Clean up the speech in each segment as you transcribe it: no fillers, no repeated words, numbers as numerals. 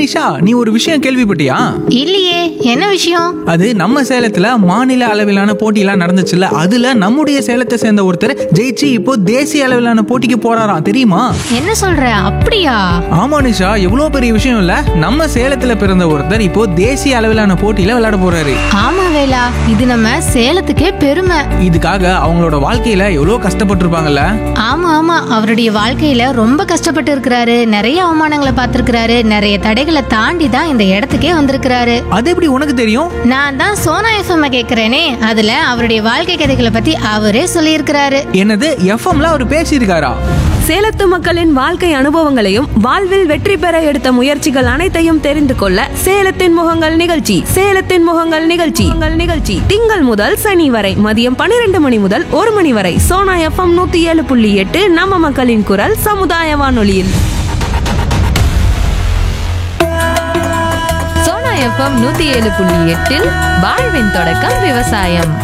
நிஷா, நீ ஒரு விஷயம் கேள்விப்பட்டியா? இல்லையே, என்ன விஷயம்? அது நம்ம சேலத்துல மாநில அளவிலான போட்டியெல்லாம் நடந்துச்சுல்ல, அதுல நம்முடைய சேலத்தை சேர்ந்த ஒருத்தர் ஜெயிச்சு இப்போ தேசிய அளவிலான போட்டிக்கு போறாராம், தெரியுமா? என்ன சொல்ற? அப்படியா? ஆமா நிஷா, எவ்வளவு பெரிய விஷயம் இல்ல. நம்ம சேலத்துல பிறந்த ஒருத்தர் இப்போ தேசிய அளவிலான போட்டியில விளையாட போறாரு. ஆமா வேலா, இது நம்ம சேலத்துக்கே பெருமை. இதுக்காக அவங்களோட வாழ்க்கையில எவ்வளவு கஷ்டப்பட்டிருப்பாங்கல்ல. ஆமா ஆமா, அவருடைய வாழ்க்கையில ரொம்ப கஷ்டப்பட்டு இருக்கிறாரு. நிறைய அவமானங்களை பார்த்திருக்கிறாரு. நிறைய தடைகளை தாண்டி தான் இந்த இடத்துக்கே வந்திருக்கிறாரு. அது எப்படி உனக்கு தெரியும்? நான் தான் சோனா எஃப்எம் கேக்குறேனே, அதுல அவருடைய வாழ்க்கை கதைகளை பத்தி அவரே சொல்லியிருக்கிறாரு. என்னது, எஃப்எம்ல அவர் பேசியிருக்காரா? சேலத்து மக்களின் வாழ்க்கை அனுபவங்களையும் வாழ்வில் வெற்றி பெற எடுத்த முயற்சிகள் அனைத்தையும் தெரிந்து கொள்ள சேலத்தின் முகங்கள் நிகழ்ச்சி திங்கள் முதல் சனி வரை மதியம் 12 மணி முதல் 1 மணி வரை சோனா எஃப்எம் 107.8 நம்ம மக்களின் குரல் சமுதாய வானொலியில். சோனா எஃப்எம் 107.8 வாழ்வின் தொடக்கம் விவசாயம்.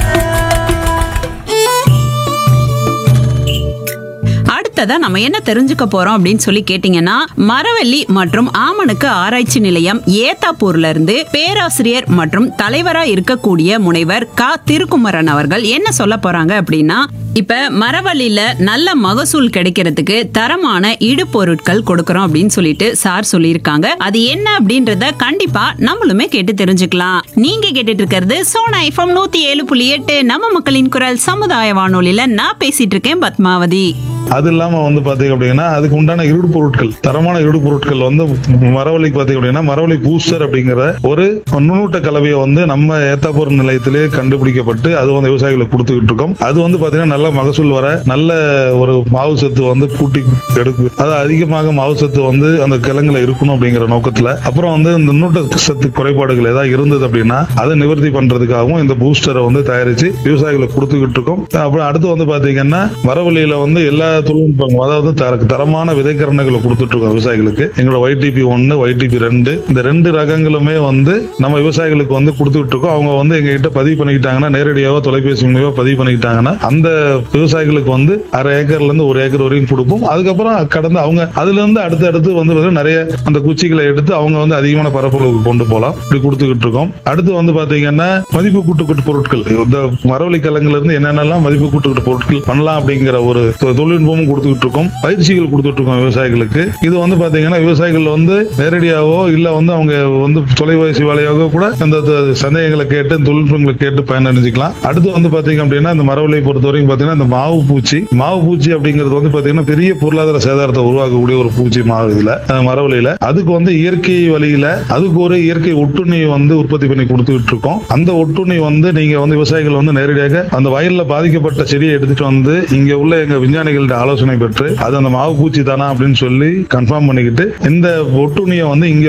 அடுத்ததா நம்ம என்ன தெரிஞ்சுக்க போறோம் அப்படின்னு சொல்லி கேட்டீங்கன்னா, மரவள்ளி மற்றும் ஆமணக்கு ஆராய்ச்சி நிலையம் ஏத்தாப்பூர்ல இருந்து பேராசிரியர் மற்றும் தலைவரா இருக்கக்கூடிய முனைவர் க திருக்குமரன் அவர்கள் என்ன சொல்ல போறாங்க அப்படின்னா, இப்ப மரவள்ளியில நல்ல மகசூல் கிடைக்கிறதுக்கு தரமான இடுபொருட்கள் கொடுக்கறோம் அப்படின்னு சொல்லிட்டு சார் சொல்லியிருக்காங்க. அது என்ன அப்படின்றத கண்டிப்பா நம்மளுமே கேட்டு தெரிஞ்சுக்கலாம். நீங்க கேட்டுட்டு இருக்கிறது சோனா எஃப்எம் 107.8 நம்ம மக்களின் குரல் சமுதாய வானொலியில. நான் பேசிட்டு இருக்கேன் பத்மாவதி. அது இல்லாம பாத்தீங்க அப்படின்னா அதுக்கு உண்டான இடு பொருட்கள், தரமான இடு பொருட்கள் மரவள்ளிக்கு பாத்தீங்க அப்படின்னா மரவள்ளி பூஸ்டர் அப்படிங்கிற ஒரு நுண்ணூட்ட கலவையை நம்ம ஏத்தாப்பூர் நிலையத்திலே கண்டுபிடிக்கப்பட்டு அது விவசாயிகளுக்கு கொடுத்துக்கிட்டு இருக்கோம். அது பாத்தீங்கன்னா நல்ல மகசூல் வர, நல்ல ஒரு மாவு சத்து கூட்டி எடுக்கும். அது அதிகமாக மாவு சத்து அந்த கிழங்குல இருக்கணும் அப்படிங்கிற நோக்கத்துல, அப்புறம் இந்த நுண்ணூட்ட சத்து குறைபாடுகள் ஏதாவது இருந்தது அப்படின்னா அதை நிவர்த்தி பண்றதுக்காகவும் இந்த பூஸ்டரை தயாரிச்சு விவசாயிகளுக்கு கொடுத்துக்கிட்டு இருக்கோம். அப்புறம் அடுத்து பாத்தீங்கன்னா மரவள்ளியில எல்லா தொழில்நுட்பம், அதாவது தரமான விதைக்கரணைகளை கொடுத்துட்டு இருக்கோம் விவசாயிகளுக்கு. எங்களோட YTP 1, YTP 2 இந்த 2 ரகங்களுமே நம்ம விவசாயிகளுக்கு கொடுத்துட்டு இருக்கோம். அவங்க எங்க கிட்ட பதிவு பண்ணிக்கிட்டாங்கன்னா, நேரடியாக தொலைபேசி மூலமா பதிவு பண்ணிக்கிட்டாங்கன்னா அந்த விவசாயிகளுக்கு 1/2 ஏக்கர்ல இருந்து 1 ஏக்கர் வரைக்கும் கொடுப்போம். அதுக்கப்புறம் கடந்து அவங்க அதுல இருந்து அடுத்து நிறைய அந்த குச்சிகளை எடுத்து அவங்க அதிகமான பரப்பளவுக்கு கொண்டு போகலாம். இப்படி கொடுத்துக்கிட்டு இருக்கோம். அடுத்து பாத்தீங்கன்னா மதிப்பு கூட்டுக்கிட்டு பொருட்கள், இந்த மரவள்ளி கிழங்குல இருந்து என்னென்னலாம் மதிப்பு கூட்டுக்கிட்டு பொருட்கள் பண்ணலாம் அப்படிங்கிற ஒரு தொழில்நுட்பமும் கொடுத்துக்கிட்டு இருக்கோம். பயிற்சிகள் கொடுத்துட்டு இருக்கோம் விவசாயிகளுக்கு. இது பாத்தீங்கன்னா விவசாயிகள் நேரடியாவோ இல்ல அவங்க தொலைபேசி வழியாக கூட அந்த சந்தேகங்களை கேட்டு தொழில்நுட்பங்களை கேட்டு பயனடைஞ்சிக்கலாம். அடுத்து பாத்தீங்க அப்படின்னா இந்த மரவள்ளியை பொறுத்த வரைக்கும் பாத்தீங்கன்னா இந்த மாவு பூச்சி அப்படிங்கிறது பாத்தீங்கன்னா பெரிய பொருளாதார சேதாரத்தை உருவாக்கக்கூடிய ஒரு பூச்சி மாவு இதுல மரவள்ளியில. அதுக்கு இயற்கை வழியில அதுக்கு ஒரு இயற்கை ஒட்டுண்ணி உற்பத்தி பண்ணி கொடுத்துட்டு இருக்கோம். அந்த ஒட்டுண்ணி நீங்க விவசாயிகள் நேரடியாக அந்த வயல்ல பாதிக்கப்பட்ட செடியை எடுத்துட்டு இங்க உள்ள எங்க விஞ்ஞானிகள் ஆலோசனை பெற்று அது அந்த மாவு பூச்சி தானா அப்படின்னு சொல்லி கன்ஃபார்ம் பண்ணிக்கிட்டு இந்த ஒட்டுண்ணியை இங்க